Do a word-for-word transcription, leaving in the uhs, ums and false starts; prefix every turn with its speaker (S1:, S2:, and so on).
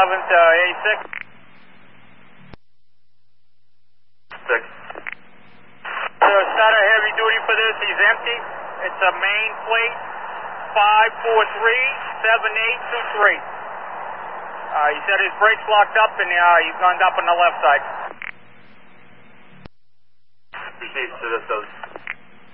S1: eleventh, uh, eighty-six.
S2: Six.
S1: So starter heavy duty for this, he's empty. It's a main plate, five four three seven eight two three. Uh, he said his brakes locked up and uh, he's gone up on the left side.
S2: Proceeds to this, those.